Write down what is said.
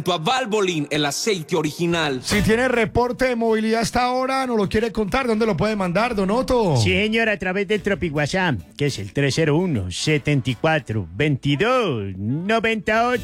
A Valvoline, el aceite original. Si tiene reporte de movilidad hasta ahora, ¿nos lo quiere contar? ¿Dónde lo puede mandar, Don Otto? Sí, señor, a través del Tropic WhatsApp, que es el 301-74-22-98.